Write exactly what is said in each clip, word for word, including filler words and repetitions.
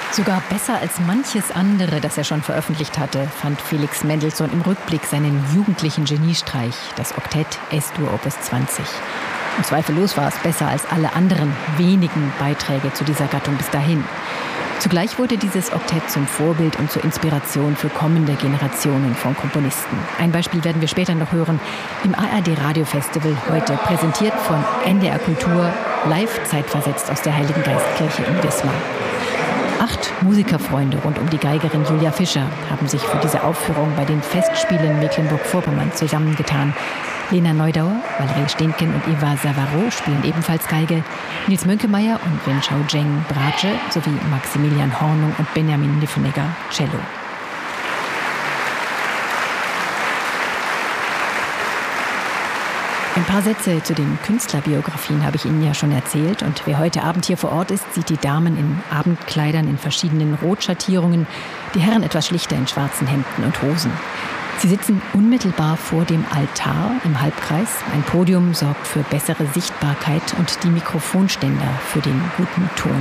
Sogar besser als manches andere, das er schon veröffentlicht hatte, fand Felix Mendelssohn im Rückblick seinen jugendlichen Geniestreich, das Oktett Es-Dur Opus zwanzig. Und zweifellos war es besser als alle anderen wenigen Beiträge zu dieser Gattung bis dahin. Zugleich wurde dieses Oktett zum Vorbild und zur Inspiration für kommende Generationen von Komponisten. Ein Beispiel werden wir später noch hören im A R D-Radio-Festival heute, präsentiert von N D R Kultur, live zeitversetzt aus der Heiligen Geistkirche in Wismar. Acht Musikerfreunde rund um die Geigerin Julia Fischer haben sich für diese Aufführung bei den Festspielen Mecklenburg-Vorpommern zusammengetan. Lena Neudauer, Valerie Steenken und Eva Savaro spielen ebenfalls Geige, Nils Mönkemeyer und Wenchao Zheng Bratsche sowie Maximilian Hornung und Benjamin Niffenegger Cello. Ein paar Sätze zu den Künstlerbiografien habe ich Ihnen ja schon erzählt. Und wer heute Abend hier vor Ort ist, sieht die Damen in Abendkleidern in verschiedenen Rotschattierungen, die Herren etwas schlichter in schwarzen Hemden und Hosen. Sie sitzen unmittelbar vor dem Altar im Halbkreis. Ein Podium sorgt für bessere Sichtbarkeit und die Mikrofonständer für den guten Ton.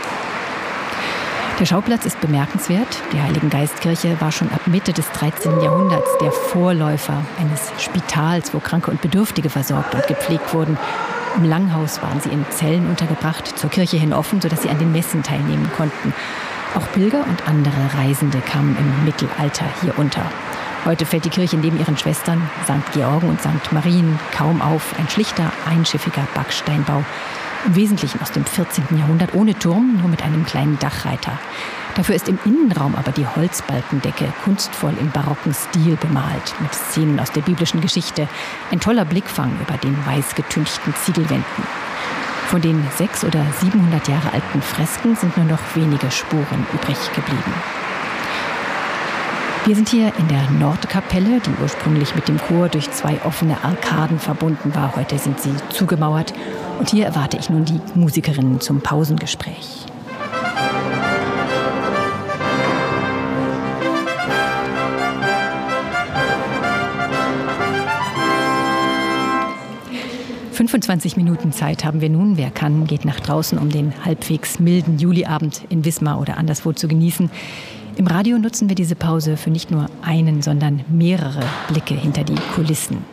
Der Schauplatz ist bemerkenswert. Die Heiligen Geistkirche war schon ab Mitte des dreizehnten Jahrhunderts der Vorläufer eines Spitals, wo Kranke und Bedürftige versorgt und gepflegt wurden. Im Langhaus waren sie in Zellen untergebracht, zur Kirche hin offen, sodass sie an den Messen teilnehmen konnten. Auch Pilger und andere Reisende kamen im Mittelalter hier unter. Heute fällt die Kirche neben ihren Schwestern Sankt Georgen und Sankt Marien kaum auf. Ein schlichter, einschiffiger Backsteinbau. Im Wesentlichen aus dem vierzehnten Jahrhundert, ohne Turm, nur mit einem kleinen Dachreiter. Dafür ist im Innenraum aber die Holzbalkendecke kunstvoll im barocken Stil bemalt, mit Szenen aus der biblischen Geschichte. Ein toller Blickfang über den weiß getünchten Ziegelwänden. Von den sechshundert oder siebenhundert Jahre alten Fresken sind nur noch wenige Spuren übrig geblieben. Wir sind hier in der Nordkapelle, die ursprünglich mit dem Chor durch zwei offene Arkaden verbunden war. Heute sind sie zugemauert. Und hier erwarte ich nun die Musikerinnen zum Pausengespräch. fünfundzwanzig Minuten Zeit haben wir nun. Wer kann, geht nach draußen, um den halbwegs milden Juliabend in Wismar oder anderswo zu genießen. Im Radio nutzen wir diese Pause für nicht nur einen, sondern mehrere Blicke hinter die Kulissen.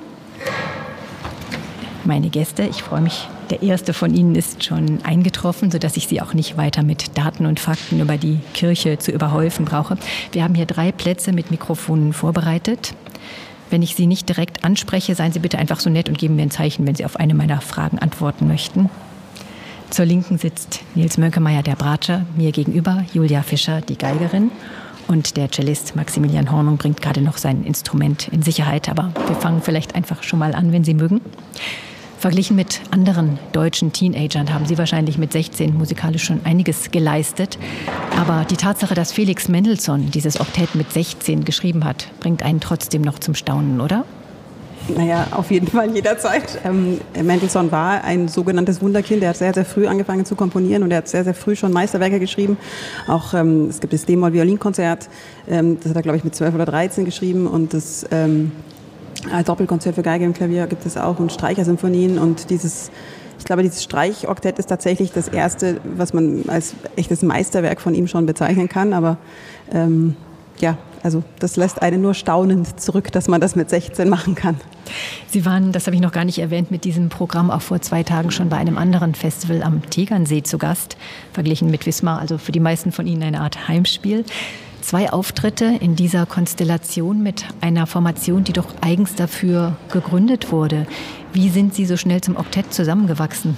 Meine Gäste, ich freue mich, der erste von Ihnen ist schon eingetroffen, sodass ich Sie auch nicht weiter mit Daten und Fakten über die Kirche zu überhäufen brauche. Wir haben hier drei Plätze mit Mikrofonen vorbereitet. Wenn ich Sie nicht direkt anspreche, seien Sie bitte einfach so nett und geben mir ein Zeichen, wenn Sie auf eine meiner Fragen antworten möchten. Zur Linken sitzt Nils Mönkemeyer, der Bratscher, mir gegenüber Julia Fischer, die Geigerin. Und der Cellist Maximilian Hornung bringt gerade noch sein Instrument in Sicherheit. Aber wir fangen vielleicht einfach schon mal an, wenn Sie mögen. Verglichen mit anderen deutschen Teenagern haben Sie wahrscheinlich mit sechzehn musikalisch schon einiges geleistet. Aber die Tatsache, dass Felix Mendelssohn dieses Oktett mit sechzehn geschrieben hat, bringt einen trotzdem noch zum Staunen, oder? Naja, auf jeden Fall jederzeit. Ähm, Mendelssohn war ein sogenanntes Wunderkind. Er hat sehr, sehr früh angefangen zu komponieren und er hat sehr, sehr früh schon Meisterwerke geschrieben. Auch ähm, es gibt das D-Moll-Violinkonzert, ähm, das hat er, glaube ich, mit zwölf oder dreizehn geschrieben und das ähm, Doppelkonzert für Geige und Klavier gibt es auch und Streichersymphonien und dieses, ich glaube, dieses Streichoktett ist tatsächlich das erste, was man als echtes Meisterwerk von ihm schon bezeichnen kann, aber ähm, ja, also das lässt einen nur staunend zurück, dass man das mit sechzehn machen kann. Sie waren, das habe ich noch gar nicht erwähnt, mit diesem Programm auch vor zwei Tagen schon bei einem anderen Festival am Tegernsee zu Gast, verglichen mit Wismar, also für die meisten von Ihnen eine Art Heimspiel. Zwei Auftritte in dieser Konstellation mit einer Formation, die doch eigens dafür gegründet wurde. Wie sind Sie so schnell zum Oktett zusammengewachsen?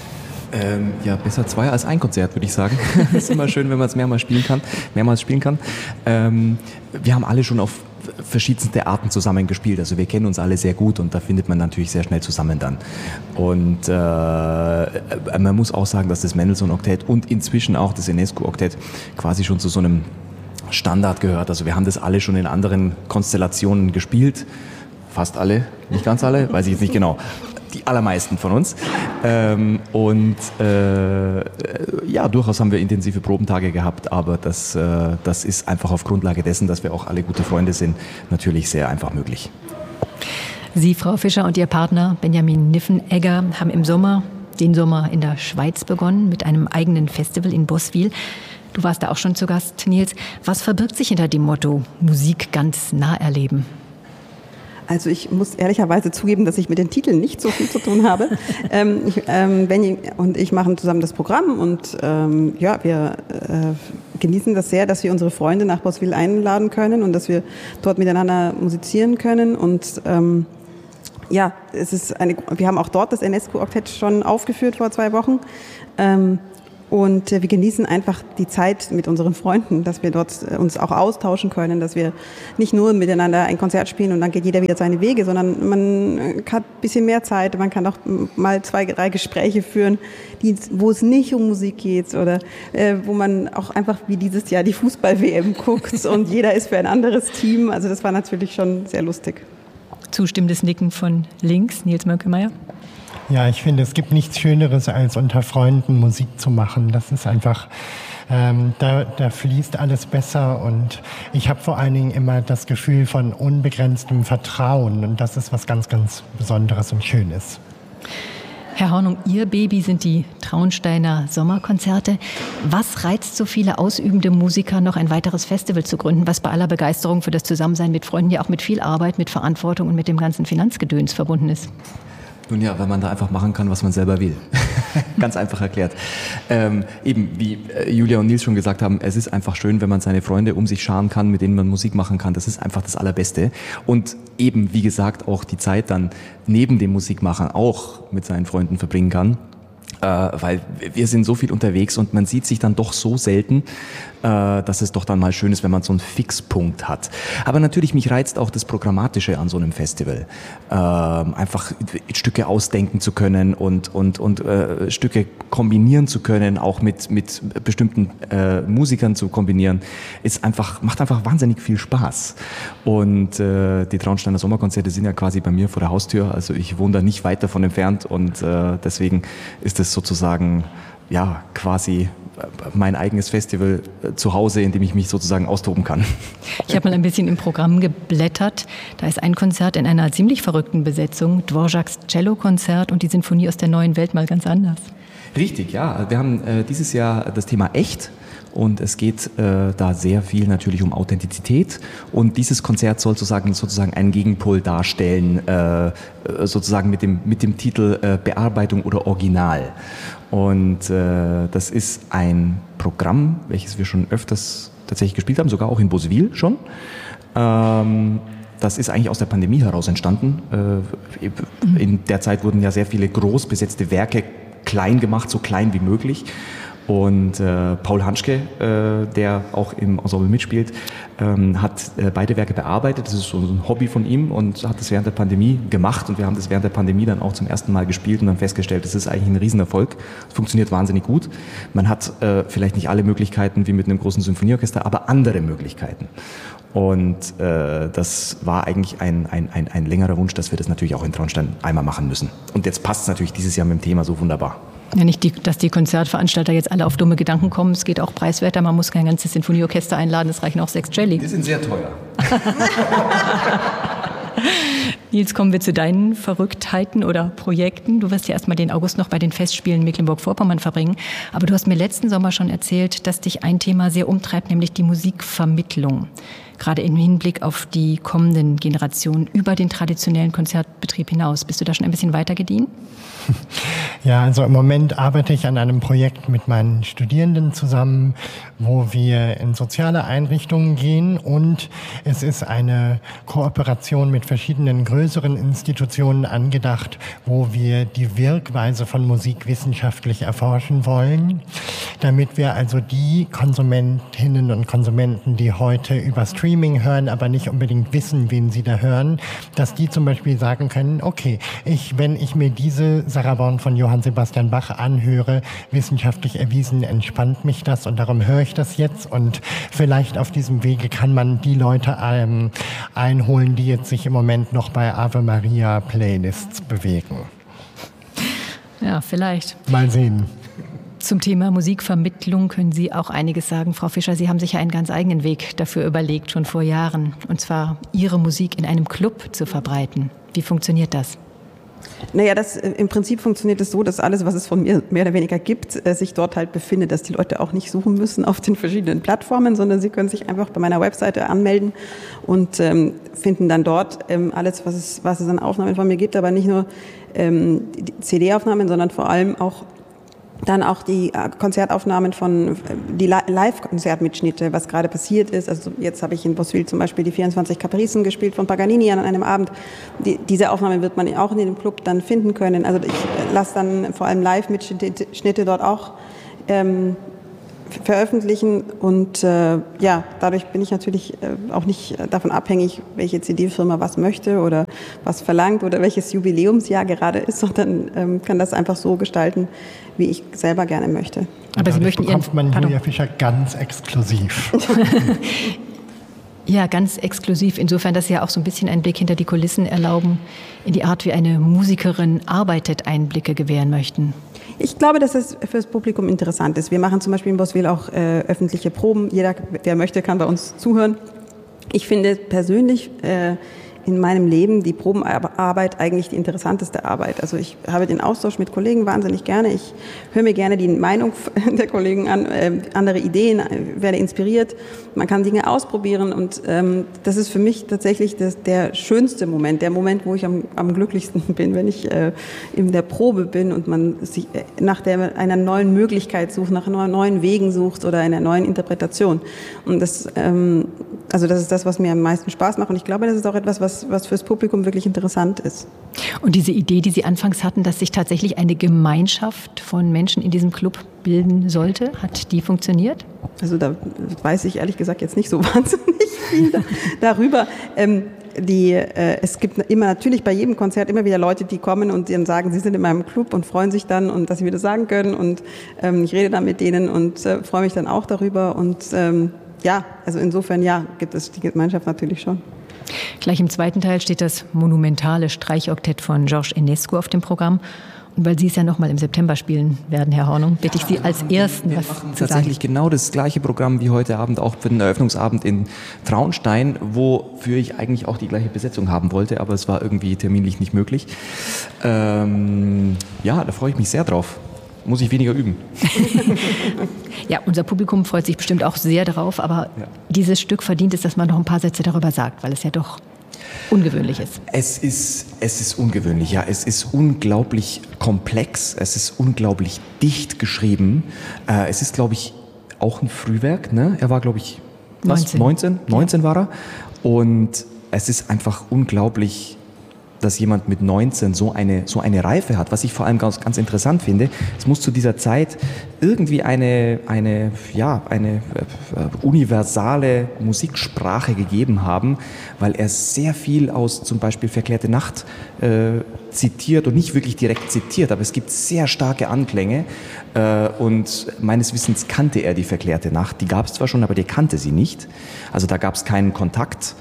Ähm, ja, besser zwei als ein Konzert, würde ich sagen. Es ist immer schön, wenn man es mehrmals spielen kann. Mehrmals spielen kann. Ähm, wir haben alle schon auf verschiedenste Arten zusammen gespielt. Also wir kennen uns alle sehr gut und da findet man natürlich sehr schnell zusammen dann. Und äh, man muss auch sagen, dass das Mendelssohn-Oktett und inzwischen auch das Enescu-Oktett quasi schon zu so einem Standard gehört. Also wir haben das alle schon in anderen Konstellationen gespielt. Fast alle, nicht ganz alle, weiß ich jetzt nicht genau. Die allermeisten von uns. Ähm, und äh, ja, durchaus haben wir intensive Probentage gehabt, aber das, äh, das ist einfach auf Grundlage dessen, dass wir auch alle gute Freunde sind, natürlich sehr einfach möglich. Sie, Frau Fischer, und Ihr Partner Benjamin Niffenegger haben im Sommer, den Sommer in der Schweiz begonnen mit einem eigenen Festival in Boswil. Du warst da auch schon zu Gast, Nils. Was verbirgt sich hinter dem Motto Musik ganz nah erleben? Also ich muss ehrlicherweise zugeben, dass ich mit den Titeln nicht so viel zu tun habe. ähm, ich, ähm, Benny und ich machen zusammen das Programm und ähm, ja, wir äh, genießen das sehr, dass wir unsere Freunde nach Boswil einladen können und dass wir dort miteinander musizieren können. Und ähm, ja, es ist eine, wir haben auch dort das Enescu-Oktett schon aufgeführt vor zwei Wochen. Ähm, Und wir genießen einfach die Zeit mit unseren Freunden, dass wir dort uns auch austauschen können, dass wir nicht nur miteinander ein Konzert spielen und dann geht jeder wieder seine Wege, sondern man hat ein bisschen mehr Zeit, man kann auch mal zwei, drei Gespräche führen, die, wo es nicht um Musik geht oder äh, wo man auch einfach wie dieses Jahr die Fußball-W M guckt und jeder ist für ein anderes Team. Also das war natürlich schon sehr lustig. Zustimmendes Nicken von links, Nils Mönkemeyer. Ja, ich finde, es gibt nichts Schöneres, als unter Freunden Musik zu machen. Das ist einfach, ähm, da, da fließt alles besser und ich habe vor allen Dingen immer das Gefühl von unbegrenztem Vertrauen und das ist was ganz, ganz Besonderes und Schönes. Herr Hornung, Ihr Baby sind die Traunsteiner Sommerkonzerte. Was reizt so viele ausübende Musiker, noch ein weiteres Festival zu gründen, was bei aller Begeisterung für das Zusammensein mit Freunden ja auch mit viel Arbeit, mit Verantwortung und mit dem ganzen Finanzgedöns verbunden ist? Nun ja, weil man da einfach machen kann, was man selber will. Ganz einfach erklärt. Ähm, eben, wie Julia und Nils schon gesagt haben, es ist einfach schön, wenn man seine Freunde um sich scharen kann, mit denen man Musik machen kann. Das ist einfach das Allerbeste. Und eben, wie gesagt, auch die Zeit dann neben dem Musikmachen auch mit seinen Freunden verbringen kann. Äh, weil wir sind so viel unterwegs und man sieht sich dann doch so selten, äh, dass es doch dann mal schön ist, wenn man so einen Fixpunkt hat. Aber natürlich, mich reizt auch das Programmatische an so einem Festival. Äh, einfach Stücke ausdenken zu können und, und, und äh, Stücke kombinieren zu können, auch mit, mit bestimmten äh, Musikern zu kombinieren, ist einfach, macht einfach wahnsinnig viel Spaß. Und äh, die Traunsteiner Sommerkonzerte sind ja quasi bei mir vor der Haustür, also ich wohne da nicht weit davon entfernt und äh, deswegen ist es sozusagen ja quasi mein eigenes Festival zu Hause, in dem ich mich sozusagen austoben kann. Ich habe mal ein bisschen im Programm geblättert. Da ist ein Konzert in einer ziemlich verrückten Besetzung, Dvořáks Cello-Konzert und die Sinfonie aus der neuen Welt mal ganz anders. Richtig, ja. Wir haben äh, dieses Jahr das Thema echt. Und es geht äh, da sehr viel natürlich um Authentizität. Und dieses Konzert soll sozusagen, sozusagen einen Gegenpol darstellen, äh, sozusagen mit dem, mit dem Titel äh, Bearbeitung oder Original. Und äh, das ist ein Programm, welches wir schon öfters tatsächlich gespielt haben, sogar auch in Boswil schon. Ähm, Das ist eigentlich aus der Pandemie heraus entstanden. In der Zeit wurden ja sehr viele groß besetzte Werke klein gemacht, so klein wie möglich. Und äh, Paul Hanschke, äh, der auch im Ensemble mitspielt, ähm, hat äh, beide Werke bearbeitet. Das ist so ein Hobby von ihm und hat das während der Pandemie gemacht. Und wir haben das während der Pandemie dann auch zum ersten Mal gespielt und dann festgestellt, das ist eigentlich ein Riesenerfolg. Es funktioniert wahnsinnig gut. Man hat äh, vielleicht nicht alle Möglichkeiten wie mit einem großen Symphonieorchester, aber andere Möglichkeiten. Und äh, das war eigentlich ein, ein, ein, ein längerer Wunsch, dass wir das natürlich auch in Traunstein einmal machen müssen. Und jetzt passt es natürlich dieses Jahr mit dem Thema so wunderbar. Ja, nicht, die, dass die Konzertveranstalter jetzt alle auf dumme Gedanken kommen. Es geht auch preiswerter. Man muss kein ganzes Sinfonieorchester einladen. Es reichen auch sechs Celli. Die sind sehr teuer. Nils, kommen wir zu deinen Verrücktheiten oder Projekten. Du wirst ja erstmal den August noch bei den Festspielen Mecklenburg-Vorpommern verbringen. Aber du hast mir letzten Sommer schon erzählt, dass dich ein Thema sehr umtreibt, nämlich die Musikvermittlung. Gerade im Hinblick auf die kommenden Generationen über den traditionellen Konzertbetrieb hinaus. Bist du da schon ein bisschen weiter gediehen? Ja, also im Moment arbeite ich an einem Projekt mit meinen Studierenden zusammen, wo wir in soziale Einrichtungen gehen und es ist eine Kooperation mit verschiedenen größeren Institutionen angedacht, wo wir die Wirkweise von Musik wissenschaftlich erforschen wollen, damit wir also die Konsumentinnen und Konsumenten, die heute über Streaming hören, aber nicht unbedingt wissen, wen sie da hören, dass die zum Beispiel sagen können, okay, ich, wenn ich mir diese Sarabande von Johann Sebastian Bach anhöre, wissenschaftlich erwiesen, entspannt mich das und darum höre ich das jetzt und vielleicht auf diesem Wege kann man die Leute ähm, einholen, die jetzt sich im Moment noch bei Ave Maria Playlists bewegen. Ja, vielleicht. Mal sehen. Zum Thema Musikvermittlung können Sie auch einiges sagen. Frau Fischer, Sie haben sich ja einen ganz eigenen Weg dafür überlegt, schon vor Jahren. Und zwar Ihre Musik in einem Club zu verbreiten. Wie funktioniert das? Naja, das, im Prinzip funktioniert es so, dass alles, was es von mir mehr oder weniger gibt, äh, sich dort halt befindet, dass die Leute auch nicht suchen müssen auf den verschiedenen Plattformen, sondern sie können sich einfach bei meiner Webseite anmelden und ähm, finden dann dort ähm, alles, was es, was es an Aufnahmen von mir gibt, aber nicht nur ähm, die C D-Aufnahmen, sondern vor allem auch dann auch die Konzertaufnahmen von, die Live-Konzertmitschnitte, was gerade passiert ist. Also jetzt habe ich in Boswil zum Beispiel die vierundzwanzig Capricen gespielt von Paganini an einem Abend. Die, diese Aufnahmen wird man auch in dem Club dann finden können. Also ich lasse dann vor allem Live-Mitschnitte dort auch ähm, veröffentlichen und äh, ja, dadurch bin ich natürlich äh, auch nicht davon abhängig, welche C D-Firma was möchte oder was verlangt oder welches Jubiläumsjahr gerade ist, sondern ähm, kann das einfach so gestalten, wie ich selber gerne möchte. Aber Sie möchten bekommt man Julia Fischer ganz exklusiv. Ja, ganz exklusiv. Insofern, dass Sie ja auch so ein bisschen einen Blick hinter die Kulissen erlauben, in die Art, wie eine Musikerin arbeitet, Einblicke gewähren möchten. Ich glaube, dass es für das Publikum interessant ist. Wir machen zum Beispiel in Boswil auch äh, öffentliche Proben. Jeder, der möchte, kann bei uns zuhören. Ich finde persönlich äh, in meinem Leben die Probenarbeit eigentlich die interessanteste Arbeit. Also ich habe den Austausch mit Kollegen wahnsinnig gerne. Ich höre mir gerne die Meinung der Kollegen an, äh, andere Ideen, werde inspiriert. Man kann Dinge ausprobieren und ähm, das ist für mich tatsächlich das, der schönste Moment, der Moment, wo ich am, am glücklichsten bin, wenn ich äh, in der Probe bin und man sich nach der, einer neuen Möglichkeit sucht, nach neuen Wegen sucht oder einer neuen Interpretation. Und das, ähm, also das ist das, was mir am meisten Spaß macht und ich glaube, das ist auch etwas, was was fürs Publikum wirklich interessant ist. Und diese Idee, die Sie anfangs hatten, dass sich tatsächlich eine Gemeinschaft von Menschen in diesem Club bilden sollte, hat die funktioniert? Also da weiß ich ehrlich gesagt jetzt nicht so wahnsinnig viel darüber. Ähm, die, äh, es gibt immer natürlich bei jedem Konzert immer wieder Leute, die kommen und dann sagen, sie sind in meinem Club und freuen sich dann und dass sie mir das sagen können und ähm, ich rede dann mit denen und äh, freue mich dann auch darüber und ähm, ja, also insofern ja, gibt es die Gemeinschaft natürlich schon. Gleich im zweiten Teil steht das monumentale Streichoktett von Georges Enescu auf dem Programm. Und weil Sie es ja noch mal im September spielen werden, Herr Hornung, bitte ich Sie als Ersten wir was machen zu tatsächlich sagen. Genau das gleiche Programm wie heute Abend auch für den Eröffnungsabend in Traunstein, wofür ich eigentlich auch die gleiche Besetzung haben wollte, aber es war irgendwie terminlich nicht möglich. Ähm, ja, da freue ich mich sehr drauf. Muss ich weniger üben. Ja, unser Publikum freut sich bestimmt auch sehr darauf, aber ja. Dieses Stück verdient es, dass man noch ein paar Sätze darüber sagt, weil es ja doch ungewöhnlich ist. Es ist, es ist ungewöhnlich, ja. Es ist unglaublich komplex, es ist unglaublich dicht geschrieben. Äh, es ist, glaube ich, auch ein Frühwerk, ne? Er war, glaube ich, was? neunzehn? neunzehn war er. Und es ist einfach unglaublich, dass jemand mit neunzehn so eine, so eine Reife hat. Was ich vor allem ganz, ganz interessant finde, es muss zu dieser Zeit irgendwie eine, eine, ja, eine äh, universale Musiksprache gegeben haben, weil er sehr viel aus zum Beispiel Verklärte Nacht äh, zitiert und nicht wirklich direkt zitiert, aber es gibt sehr starke Anklänge äh, und meines Wissens kannte er die Verklärte Nacht. Die gab es zwar schon, aber der kannte sie nicht. Also da gab es keinen Kontakt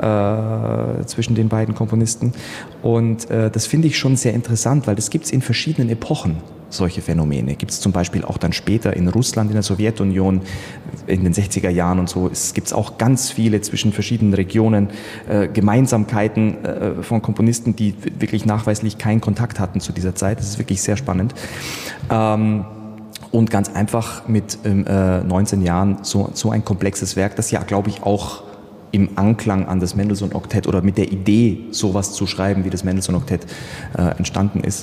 Äh, zwischen den beiden Komponisten und äh, das finde ich schon sehr interessant, weil das gibt es in verschiedenen Epochen, solche Phänomene. Gibt es zum Beispiel auch dann später in Russland, in der Sowjetunion, in den sechziger Jahren und so. Es gibt auch ganz viele zwischen verschiedenen Regionen äh, Gemeinsamkeiten äh, von Komponisten, die wirklich nachweislich keinen Kontakt hatten zu dieser Zeit. Das ist wirklich sehr spannend. Ähm, und ganz einfach mit äh, neunzehn Jahren so, so ein komplexes Werk, das ja, glaube ich, auch im Anklang an das Mendelssohn-Oktett oder mit der Idee, sowas zu schreiben, wie das Mendelssohn-Oktett äh, entstanden ist,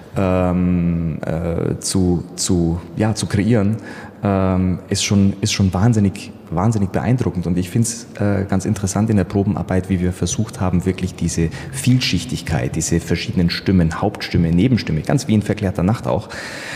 ähm, äh, zu, zu, ja, zu kreieren, ähm, ist schon, ist schon wahnsinnig, wahnsinnig beeindruckend. Und ich finde es äh, ganz interessant in der Probenarbeit, wie wir versucht haben, wirklich diese Vielschichtigkeit, diese verschiedenen Stimmen, Hauptstimme, Nebenstimme, ganz wie in Verklärter Nacht auch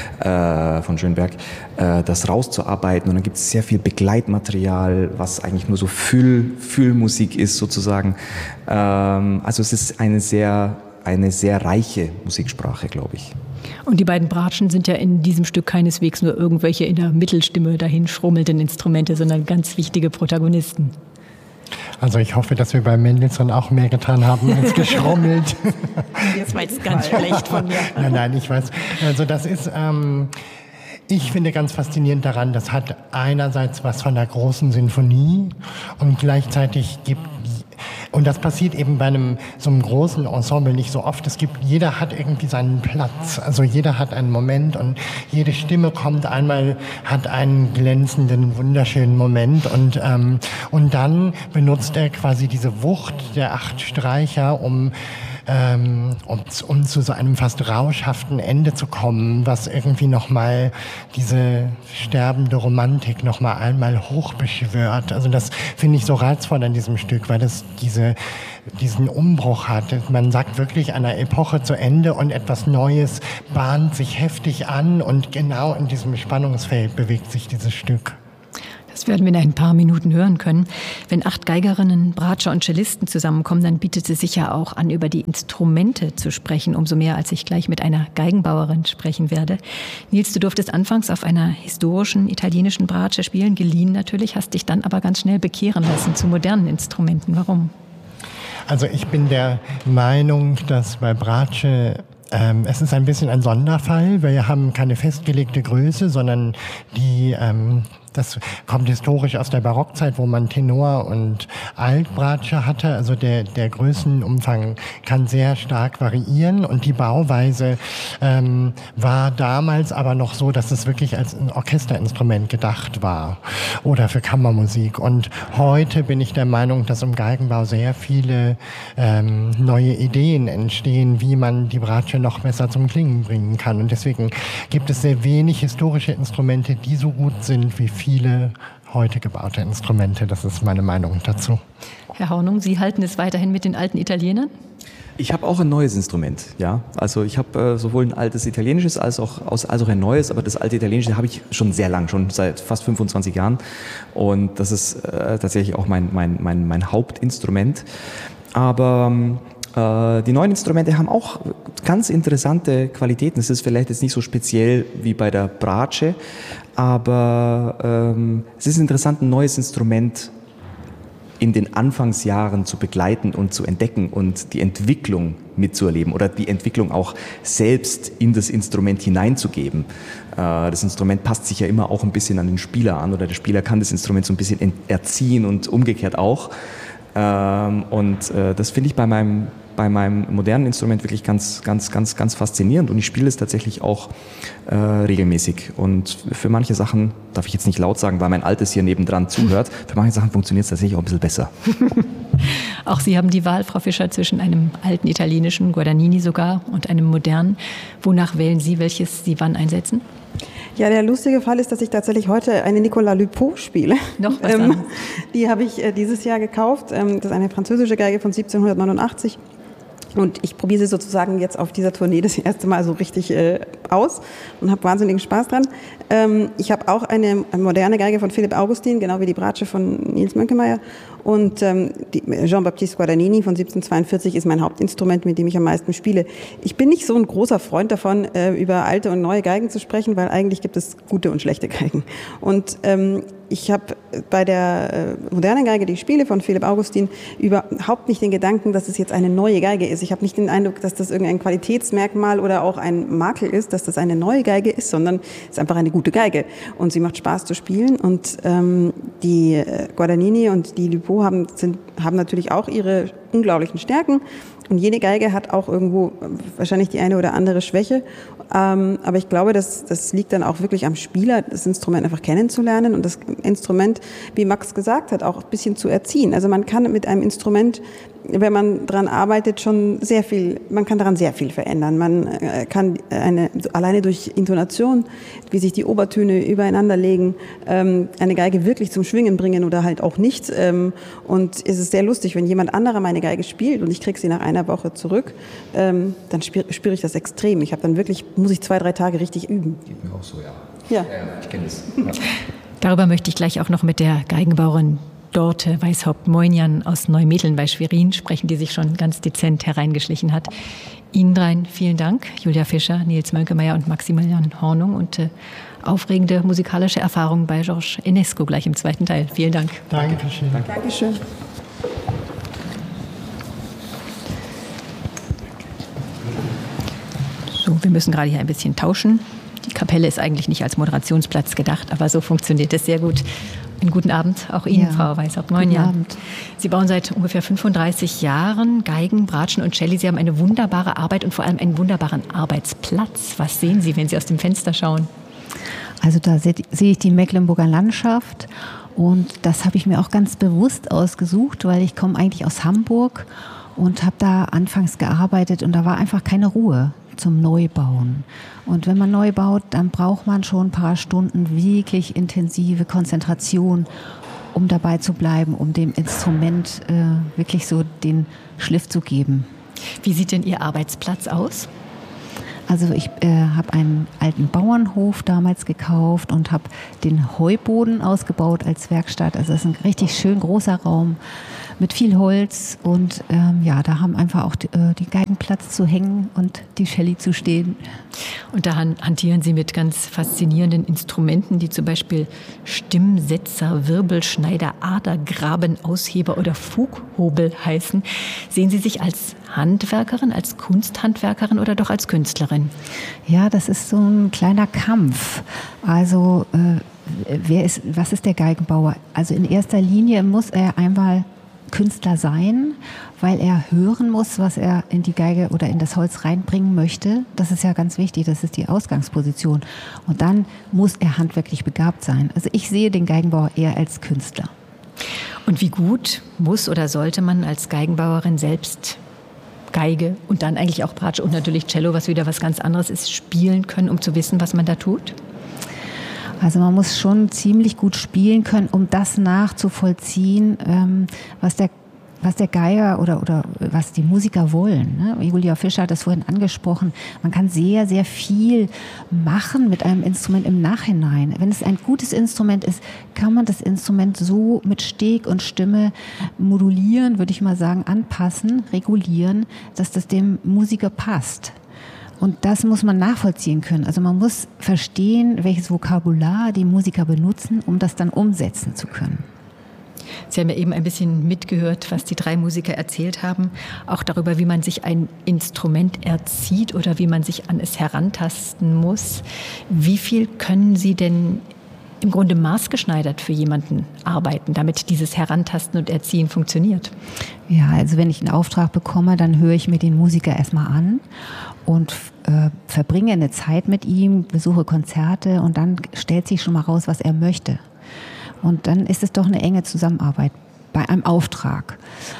äh, von Schönberg, äh, das rauszuarbeiten. Und dann gibt es sehr viel Begleitmaterial, was eigentlich nur so Füll, Füllmusik ist sozusagen. Ähm, also es ist eine sehr, eine sehr reiche Musiksprache, glaube ich. Und die beiden Bratschen sind ja in diesem Stück keineswegs nur irgendwelche in der Mittelstimme dahin schrummelnden Instrumente, sondern ganz wichtige Protagonisten. Also ich hoffe, dass wir bei Mendelssohn auch mehr getan haben als geschrummelt. Jetzt war jetzt ganz schlecht von mir. Nein, nein, ich weiß. Also das ist, ähm, ich finde ganz faszinierend daran, das hat einerseits was von der großen Sinfonie und gleichzeitig gibt Und das passiert eben bei einem so einem großen Ensemble nicht so oft. Es gibt, jeder hat irgendwie seinen Platz. Also jeder hat einen Moment und jede Stimme kommt einmal, hat einen glänzenden, wunderschönen Moment und, ähm, und dann benutzt er quasi diese Wucht der acht Streicher, um Ähm, um, um zu so einem fast rauschhaften Ende zu kommen, was irgendwie nochmal diese sterbende Romantik nochmal einmal hochbeschwört. Also das finde ich so reizvoll an diesem Stück, weil das diese, diesen Umbruch hat. Man sagt wirklich einer Epoche zu Ende und etwas Neues bahnt sich heftig an und genau in diesem Spannungsfeld bewegt sich dieses Stück. Das werden wir in ein paar Minuten hören können. Wenn acht Geigerinnen, Bratscher und Cellisten zusammenkommen, dann bietet es sich ja auch an, über die Instrumente zu sprechen. Umso mehr, als ich gleich mit einer Geigenbauerin sprechen werde. Nils, du durftest anfangs auf einer historischen italienischen Bratsche spielen, geliehen natürlich, hast dich dann aber ganz schnell bekehren lassen zu modernen Instrumenten. Warum? Also ich bin der Meinung, dass bei Bratsche Ähm, es ist ein bisschen ein Sonderfall. Wir haben keine festgelegte Größe, sondern die, ähm, das kommt historisch aus der Barockzeit, wo man Tenor und Altbratsche hatte. Also der, der Größenumfang kann sehr stark variieren und die Bauweise ähm, war damals aber noch so, dass es wirklich als ein Orchesterinstrument gedacht war oder für Kammermusik. Und heute bin ich der Meinung, dass im Geigenbau sehr viele ähm, neue Ideen entstehen, wie man die Bratsche noch besser zum Klingen bringen kann. Und deswegen gibt es sehr wenig historische Instrumente, die so gut sind wie viele heute gebaute Instrumente. Das ist meine Meinung dazu. Herr Hornung, Sie halten es weiterhin mit den alten Italienern? Ich habe auch ein neues Instrument, ja. Also ich habe äh, sowohl ein altes italienisches als auch, als auch ein neues, aber das alte italienische habe ich schon sehr lang, schon seit fast fünfundzwanzig Jahren. Und das ist äh, tatsächlich auch mein, mein, mein, mein Hauptinstrument. Aber äh, die neuen Instrumente haben auch ganz interessante Qualitäten. Es ist vielleicht jetzt nicht so speziell wie bei der Bratsche, aber ähm, es ist interessant, ein neues Instrument in den Anfangsjahren zu begleiten und zu entdecken und die Entwicklung mitzuerleben oder die Entwicklung auch selbst in das Instrument hineinzugeben. Das Instrument passt sich ja immer auch ein bisschen an den Spieler an oder der Spieler kann das Instrument so ein bisschen erziehen und umgekehrt auch. Und das finde ich bei meinem bei meinem modernen Instrument wirklich ganz, ganz, ganz, ganz faszinierend und ich spiele es tatsächlich auch äh, regelmäßig. Und für manche Sachen, darf ich jetzt nicht laut sagen, weil mein Altes hier nebendran zuhört, für manche Sachen funktioniert es tatsächlich auch ein bisschen besser. Auch Sie haben die Wahl, Frau Fischer, zwischen einem alten italienischen, Guadagnini sogar, und einem modernen. Wonach wählen Sie, welches Sie wann einsetzen? Ja, der lustige Fall ist, dass ich tatsächlich heute eine Nicolas Lupeau spiele. Noch was ähm, Die habe ich äh, dieses Jahr gekauft. Ähm, das ist eine französische Geige von siebzehnhundertneunundachtzig. Und ich probiere sie sozusagen jetzt auf dieser Tournee das erste Mal so richtig äh, aus und habe wahnsinnigen Spaß dran. Ähm, ich habe auch eine, eine moderne Geige von Philipp Augustin, genau wie die Bratsche von Nils Mönkemeyer. Und ähm, die Jean-Baptiste Guadagnini von siebzehnhundertzweiundvierzig ist mein Hauptinstrument, mit dem ich am meisten spiele. Ich bin nicht so ein großer Freund davon, äh, über alte und neue Geigen zu sprechen, weil eigentlich gibt es gute und schlechte Geigen. Und ähm, ich habe bei der äh, modernen Geige, die ich spiele, von Philipp Augustin, überhaupt nicht den Gedanken, dass es jetzt eine neue Geige ist. Ich habe nicht den Eindruck, dass das irgendein Qualitätsmerkmal oder auch ein Makel ist, dass das eine neue Geige ist, sondern es ist einfach eine gute Geige. Und sie macht Spaß zu spielen. Und ähm, die äh, Guadagnini und die Lupeau haben, sind, haben natürlich auch ihre unglaublichen Stärken. Und jede Geige hat auch irgendwo wahrscheinlich die eine oder andere Schwäche. Ähm, aber ich glaube, das, das liegt dann auch wirklich am Spieler, das Instrument einfach kennenzulernen und das Instrument, wie Max gesagt hat, auch ein bisschen zu erziehen. Also man kann mit einem Instrument, wenn man dran arbeitet, schon sehr viel, man kann daran sehr viel verändern. Man kann eine, alleine durch Intonation, wie sich die Obertöne übereinander legen, ähm, eine Geige wirklich zum Schwingen bringen oder halt auch nicht. Ähm, und es ist sehr lustig, wenn jemand anderer meine Geige spielt und ich kriege sie nach einer Woche zurück, ähm, dann spüre spür ich das extrem. Ich habe dann wirklich, muss ich zwei, drei Tage richtig üben. Geht mir auch so, ja. Ja, ja, ja ich kenne das. Ja. Darüber möchte ich gleich auch noch mit der Geigenbauerin Dorte Weishaupt-Moinian aus Neumetteln bei Schwerin sprechen, die sich schon ganz dezent hereingeschlichen hat. Ihnen dreien vielen Dank, Julia Fischer, Nils Mönkemeyer und Maximilian Hornung, und äh, aufregende musikalische Erfahrungen bei Georges Enescu gleich im zweiten Teil. Vielen Dank. Dankeschön. Danke. Dankeschön. So, wir müssen gerade hier ein bisschen tauschen. Die Kapelle ist eigentlich nicht als Moderationsplatz gedacht, aber so funktioniert es sehr gut. Einen guten Abend, auch Ihnen, ja. Frau Weishaupt. Moin, ja. Abend. Sie bauen seit ungefähr fünfunddreißig Jahren Geigen, Bratschen und Celli. Sie haben eine wunderbare Arbeit und vor allem einen wunderbaren Arbeitsplatz. Was sehen Sie, wenn Sie aus dem Fenster schauen? Also da sehe ich die Mecklenburger Landschaft und das habe ich mir auch ganz bewusst ausgesucht, weil ich komme eigentlich aus Hamburg und habe da anfangs gearbeitet und da war einfach keine Ruhe zum Neubauen. Und wenn man neu baut, dann braucht man schon ein paar Stunden wirklich intensive Konzentration, um dabei zu bleiben, um dem Instrument äh, wirklich so den Schliff zu geben. Wie sieht denn Ihr Arbeitsplatz aus? Also ich äh, habe einen alten Bauernhof damals gekauft und habe den Heuboden ausgebaut als Werkstatt. Also das ist ein richtig schön großer Raum mit viel Holz und ähm, ja, da haben einfach auch die, äh, die Geigen Platz zu hängen und die Celli zu stehen. Und da hantieren Sie mit ganz faszinierenden Instrumenten, die zum Beispiel Stimmsetzer, Wirbelschneider, Adergraben, Ausheber oder Fughobel heißen. Sehen Sie sich als Handwerkerin, als Kunsthandwerkerin oder doch als Künstlerin? Ja, das ist so ein kleiner Kampf. Also äh, wer ist, was ist der Geigenbauer? Also in erster Linie muss er einmal Künstler sein, weil er hören muss, was er in die Geige oder in das Holz reinbringen möchte. Das ist ja ganz wichtig, das ist die Ausgangsposition. Und dann muss er handwerklich begabt sein. Also ich sehe den Geigenbauer eher als Künstler. Und wie gut muss oder sollte man als Geigenbauerin selbst Geige und dann eigentlich auch Bratsche und natürlich Cello, was wieder was ganz anderes ist, spielen können, um zu wissen, was man da tut? Also man muss schon ziemlich gut spielen können, um das nachzuvollziehen, ähm, was der was der Geiger oder, oder was die Musiker wollen. Ne? Julia Fischer hat das vorhin angesprochen. Man kann sehr, sehr viel machen mit einem Instrument im Nachhinein. Wenn es ein gutes Instrument ist, kann man das Instrument so mit Steg und Stimme modulieren, würde ich mal sagen, anpassen, regulieren, dass das dem Musiker passt. Und das muss man nachvollziehen können. Also man muss verstehen, welches Vokabular die Musiker benutzen, um das dann umsetzen zu können. Sie haben ja eben ein bisschen mitgehört, was die drei Musiker erzählt haben, auch darüber, wie man sich ein Instrument erzieht oder wie man sich an es herantasten muss. Wie viel können Sie denn im Grunde maßgeschneidert für jemanden arbeiten, damit dieses Herantasten und Erziehen funktioniert? Ja, also wenn ich einen Auftrag bekomme, dann höre ich mir den Musiker erstmal an und äh, verbringe eine Zeit mit ihm, besuche Konzerte und dann stellt sich schon mal raus, was er möchte. Und dann ist es doch eine enge Zusammenarbeit bei einem Auftrag.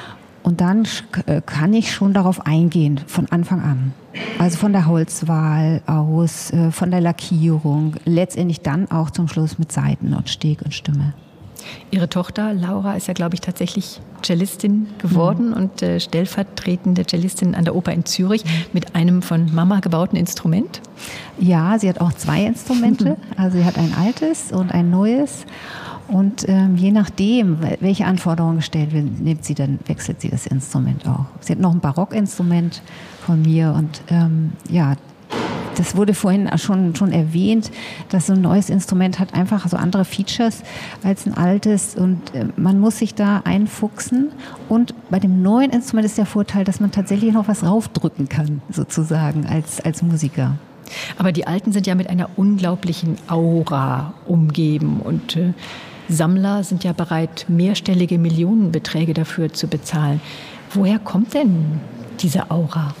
Und dann kann ich schon darauf eingehen, von Anfang an. Also von der Holzwahl aus, von der Lackierung, letztendlich dann auch zum Schluss mit Saiten und Steg und Stimme. Ihre Tochter Laura ist ja, glaube ich, tatsächlich Cellistin geworden mhm. und äh, stellvertretende Cellistin an der Oper in Zürich mit einem von Mama gebauten Instrument. Ja, sie hat auch zwei Instrumente. Also sie hat ein altes und ein neues. Und ähm, je nachdem, welche Anforderungen gestellt werden, nimmt sie dann, wechselt sie das Instrument auch. Sie hat noch ein Barockinstrument von mir und ähm, ja, das wurde vorhin schon, schon erwähnt, dass so ein neues Instrument hat einfach so andere Features als ein altes und äh, man muss sich da einfuchsen. Und bei dem neuen Instrument ist der Vorteil, dass man tatsächlich noch was raufdrücken kann, sozusagen, als, als Musiker. Aber die alten sind ja mit einer unglaublichen Aura umgeben und äh, Sammler sind ja bereit, mehrstellige Millionenbeträge dafür zu bezahlen. Woher kommt denn diese Aura?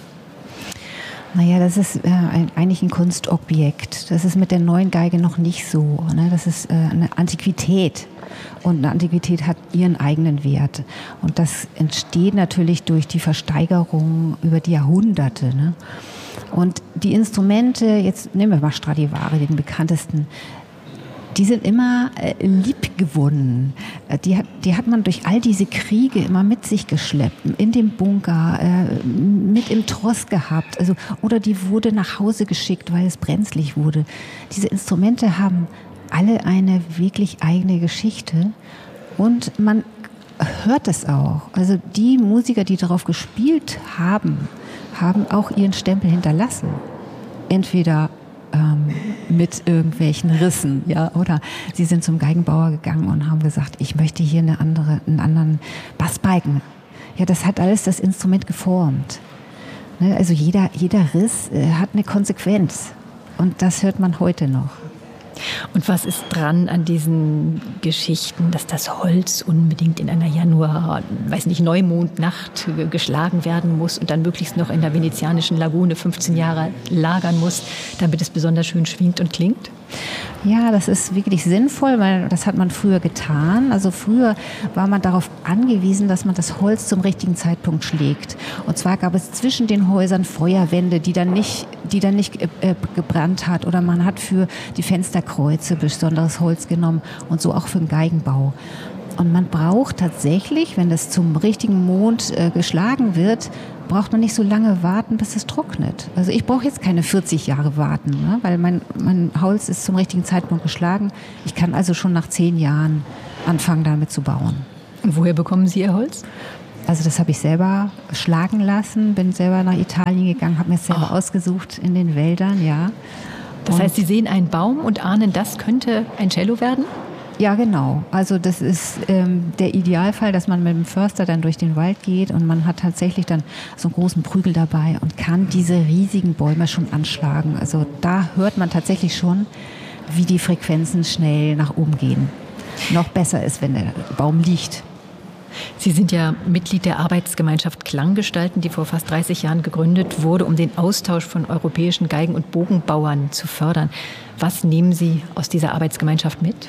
Naja, das ist äh, ein, eigentlich ein Kunstobjekt. Das ist mit der neuen Geige noch nicht so. Ne? Das ist äh, eine Antiquität. Und eine Antiquität hat ihren eigenen Wert. Und das entsteht natürlich durch die Versteigerung über die Jahrhunderte. Ne? Und die Instrumente, jetzt nehmen wir mal Stradivari, den bekanntesten, die sind immer äh, liebgewonnen. Die hat, die hat man durch all diese Kriege immer mit sich geschleppt, in dem Bunker, äh, mit im Tross gehabt. Also, oder die wurde nach Hause geschickt, weil es brenzlig wurde. Diese Instrumente haben alle eine wirklich eigene Geschichte und man hört es auch. Also die Musiker, die darauf gespielt haben, haben auch ihren Stempel hinterlassen. Entweder ähm, mit irgendwelchen Rissen, ja, oder sie sind zum Geigenbauer gegangen und haben gesagt, ich möchte hier eine andere, einen anderen Bassbalken. Ja, das hat alles das Instrument geformt. Ne? Also jeder, jeder Riss äh, hat eine Konsequenz und das hört man heute noch. Und was ist dran an diesen Geschichten, dass das Holz unbedingt in einer Januar, weiß nicht, Neumondnacht geschlagen werden muss und dann möglichst noch in der venezianischen Lagune fünfzehn Jahre lagern muss, damit es besonders schön schwingt und klingt? Ja, das ist wirklich sinnvoll, weil das hat man früher getan. Also früher war man darauf angewiesen, dass man das Holz zum richtigen Zeitpunkt schlägt. Und zwar gab es zwischen den Häusern Feuerwände, die dann nicht, die dann nicht äh, gebrannt hat. Oder man hat für die Fensterkreuze besonderes Holz genommen und so auch für den Geigenbau. Und man braucht tatsächlich, wenn das zum richtigen Mond äh, geschlagen wird, braucht man nicht so lange warten, bis es trocknet. Also ich brauche jetzt keine vierzig Jahre warten, ne? Weil mein, mein Holz ist zum richtigen Zeitpunkt geschlagen. Ich kann also schon nach zehn Jahren anfangen, damit zu bauen. Und woher bekommen Sie Ihr Holz? Also das habe ich selber schlagen lassen, bin selber nach Italien gegangen, habe mir es selber oh. ausgesucht in den Wäldern, ja. Das und heißt, Sie sehen einen Baum und ahnen, das könnte ein Cello werden? Ja, genau. Also das ist ähm, der Idealfall, dass man mit dem Förster dann durch den Wald geht und man hat tatsächlich dann so einen großen Prügel dabei und kann diese riesigen Bäume schon anschlagen. Also da hört man tatsächlich schon, wie die Frequenzen schnell nach oben gehen. Noch besser ist, wenn der Baum liegt. Sie sind ja Mitglied der Arbeitsgemeinschaft Klanggestalten, die vor fast dreißig Jahren gegründet wurde, um den Austausch von europäischen Geigen- und Bogenbauern zu fördern. Was nehmen Sie aus dieser Arbeitsgemeinschaft mit?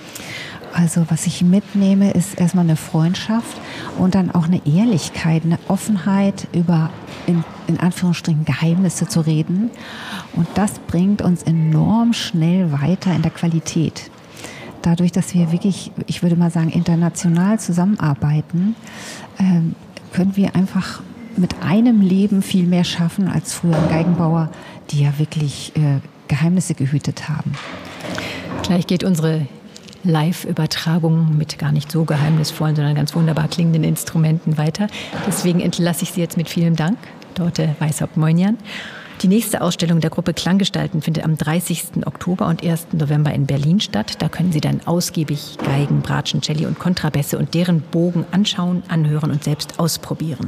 Also was ich mitnehme, ist erstmal eine Freundschaft und dann auch eine Ehrlichkeit, eine Offenheit, über in, in Anführungsstrichen Geheimnisse zu reden. Und das bringt uns enorm schnell weiter in der Qualität. Dadurch, dass wir wirklich, ich würde mal sagen, international zusammenarbeiten, ähm, können wir einfach mit einem Leben viel mehr schaffen als früher Geigenbauer, die ja wirklich äh, Geheimnisse gehütet haben. Gleich geht unsere Live-Übertragung mit gar nicht so geheimnisvollen, sondern ganz wunderbar klingenden Instrumenten weiter. Deswegen entlasse ich Sie jetzt mit vielen Dank, Dorte Weishaupt-Moinian. Die nächste Ausstellung der Gruppe Klanggestalten findet am dreißigsten Oktober und ersten November in Berlin statt. Da können Sie dann ausgiebig Geigen, Bratschen, Celli und Kontrabässe und deren Bogen anschauen, anhören und selbst ausprobieren.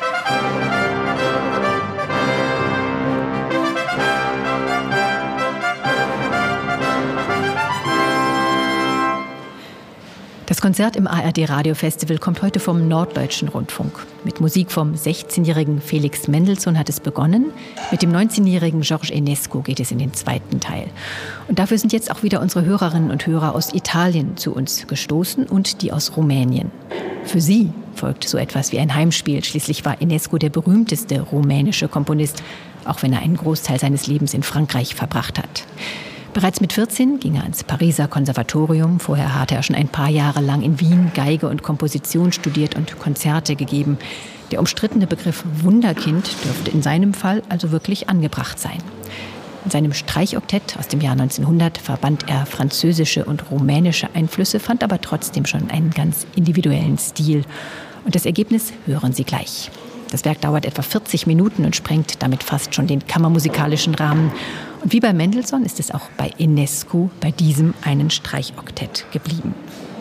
Das Konzert im A R D-Radio-Festival kommt heute vom Norddeutschen Rundfunk. Mit Musik vom sechzehnjährigen Felix Mendelssohn hat es begonnen. Mit dem neunzehnjährigen George Enescu geht es in den zweiten Teil. Und dafür sind jetzt auch wieder unsere Hörerinnen und Hörer aus Italien zu uns gestoßen und die aus Rumänien. Für sie folgt so etwas wie ein Heimspiel. Schließlich war Enescu der berühmteste rumänische Komponist, auch wenn er einen Großteil seines Lebens in Frankreich verbracht hat. Bereits mit vierzehn ging er ans Pariser Konservatorium. Vorher hatte er schon ein paar Jahre lang in Wien Geige und Komposition studiert und Konzerte gegeben. Der umstrittene Begriff Wunderkind dürfte in seinem Fall also wirklich angebracht sein. In seinem Streichoktett aus dem Jahr neunzehnhundert verband er französische und rumänische Einflüsse, fand aber trotzdem schon einen ganz individuellen Stil. Und das Ergebnis hören Sie gleich. Das Werk dauert etwa vierzig Minuten und sprengt damit fast schon den kammermusikalischen Rahmen. Und wie bei Mendelssohn ist es auch bei Enescu bei diesem einen Streichoktett geblieben.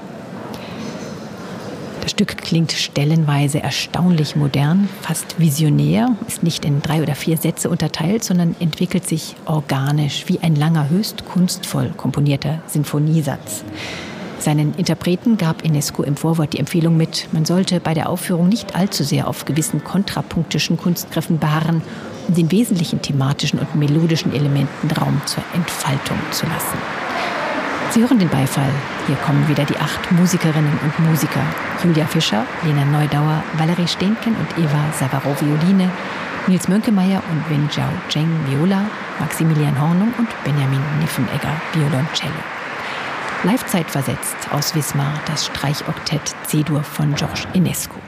Das Stück klingt stellenweise erstaunlich modern, fast visionär, ist nicht in drei oder vier Sätze unterteilt, sondern entwickelt sich organisch wie ein langer, höchst kunstvoll komponierter Sinfoniesatz. Seinen Interpreten gab Enescu im Vorwort die Empfehlung mit, man sollte bei der Aufführung nicht allzu sehr auf gewissen kontrapunktischen Kunstgriffen beharren, um den wesentlichen thematischen und melodischen Elementen Raum zur Entfaltung zu lassen. Sie hören den Beifall. Hier kommen wieder die acht Musikerinnen und Musiker. Julia Fischer, Lena Neudauer, Valerie Steenken und Eva Savaro Violine, Nils Mönkemeyer und Wen Jiao Zheng Viola, Maximilian Hornung und Benjamin Niffenegger Violoncello. Live-Zeit versetzt aus Wismar das Streichoktett C-Dur von George Enescu.